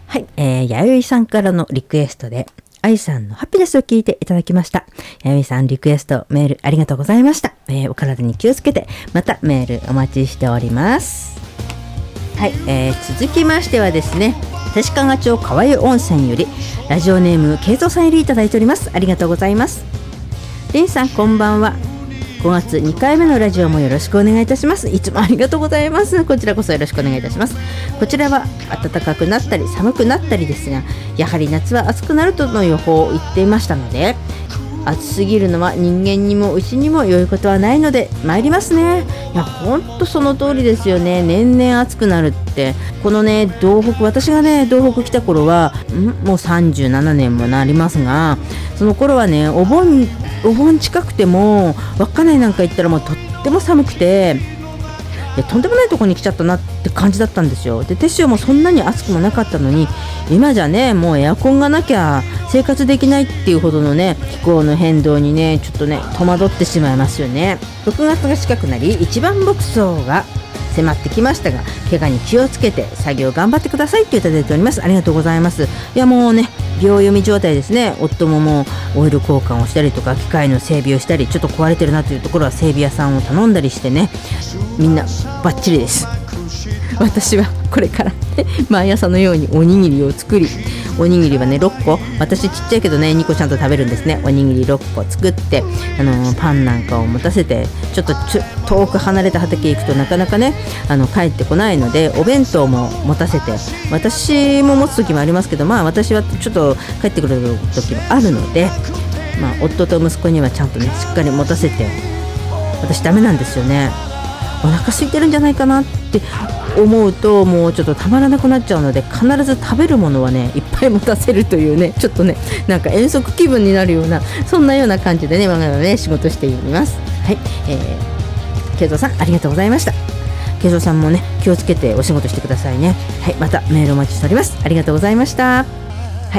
はい、やよいさんからのリクエストで、愛さんのハピネスを聞いていただきました。やよいさんリクエストメールありがとうございました。お体に気をつけて、またメールお待ちしております。はい、続きましてはですね、立川町川湯温泉よりラジオネーム慶三さんよりいただいております。ありがとうございます。りんさんこんばんは。5月2回目のラジオもよろしくお願いいたします。いつもありがとうございます。こちらこそよろしくお願いいたします。こちらは暖かくなったり寒くなったりですが、やはり夏は暑くなるとの予報を言っていましたので、暑すぎるのは人間にも牛にも良いことはないので参りますね。いやほんとその通りですよね。年々暑くなるって、このね道北、私がね道北来た頃はもう37年もなりますが、その頃はねお盆近くても稚内なんか行ったらもうとっても寒くて、とんでもないとこに来ちゃったなって感じだったんですよ。で手塩もそんなに暑くもなかったのに、今じゃねもうエアコンがなきゃ生活できないっていうほどのね気候の変動にねちょっとね戸惑ってしまいますよね。6月が近くなり一番牧草が迫ってきましたが、怪我に気をつけて作業頑張ってくださいっていただいております。ありがとうございます。いやもうね秒読み状態ですね。夫ももうオイル交換をしたりとか機械の整備をしたり、ちょっと壊れてるなというところは整備屋さんを頼んだりしてね、みんなバッチリです。私はこれから毎朝のようにおにぎりを作り、おにぎりはね6個、私ちっちゃいけどね2個ちゃんと食べるんですね。おにぎり6個作って、パンなんかを持たせて、ちょっと遠く離れた畑行くとなかなかね帰ってこないので、お弁当も持たせて、私も持つ時もありますけど、私はちょっと帰ってくる時もあるので、夫と息子にはちゃんとねしっかり持たせて、私ダメなんですよね。お腹空いてるんじゃないかなって思うともうちょっとたまらなくなっちゃうので、必ず食べるものはねいっぱい持たせるというね、ちょっとねなんか遠足気分になるような、そんなような感じでね我々はね仕事しています。はい、慶三さんありがとうございました。慶三さんもね気をつけてお仕事してくださいね。はい、またメールお待ちしております。ありがとうございました。はい、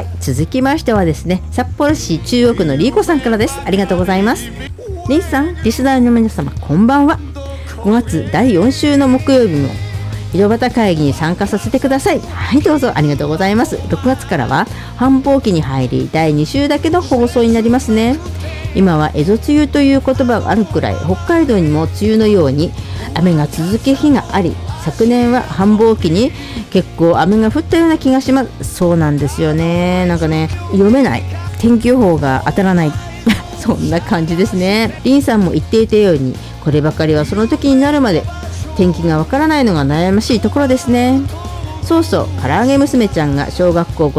続きましてはですね、札幌市中央区のリーコさんからです。ありがとうございます。リンさん、リスナーの皆様こんばんは。5月第4週の木曜日の井戸端会議に参加させてください。はい、どうぞありがとうございます。6月からは繁忙期に入り第2週だけの放送になりますね。今は蝦夷梅雨という言葉があるくらい、北海道にも梅雨のように雨が続く日があり、昨年は繁忙期に結構雨が降ったような気がします。そうなんですよね。なんかね読めない、天気予報が当たらないそんな感じですね。リンさんも言っていたように、こればかりはその時になるまで天気がわからないのが悩ましいところですね。そうそう、唐揚げ娘ちゃんが小学校